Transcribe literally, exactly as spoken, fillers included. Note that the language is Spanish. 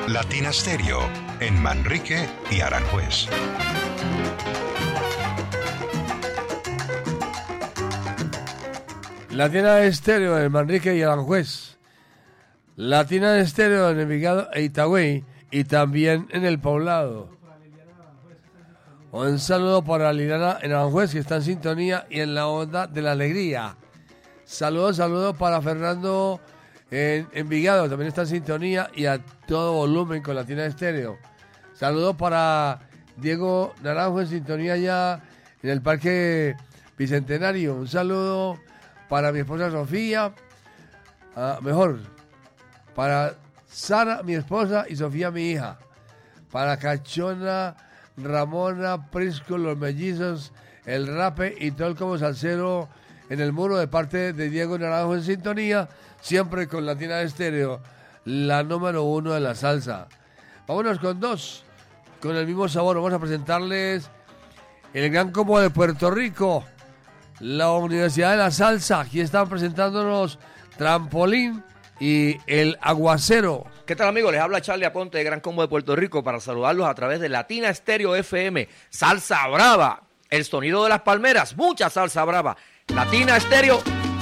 Latina Stereo en Manrique y Aranjuez. Latina Estéreo en Manrique y Aranjuez. Latina Estéreo en Envigado e Itagüí y también en El Poblado. Un saludo para Liliana en Aranjuez, que está en sintonía y en la onda de la alegría. Saludos, saludos para Fernando en Envigado, también está en sintonía y a todo volumen con Latina Estéreo. Saludos para Diego Naranjo en sintonía ya en el Parque Bicentenario. Un saludo para mi esposa Sofía, uh, mejor, para Sara, mi esposa, y Sofía, mi hija. Para Cachona, Ramona, Prisco, los mellizos, el Rape y todo el como salsero en el muro de parte de Diego Naranjo en sintonía, siempre con Latina Estéreo, la número uno de la salsa. Vámonos con dos, con el mismo sabor. Vamos a presentarles el Gran Combo de Puerto Rico, la Universidad de la Salsa. Aquí están presentándonos Trampolín y El Aguacero. ¿Qué tal, amigos? Les habla Charlie Aponte de Gran Combo de Puerto Rico para saludarlos a través de Latina Estéreo F M. Salsa brava, el sonido de las palmeras, mucha salsa brava. Latina Estéreo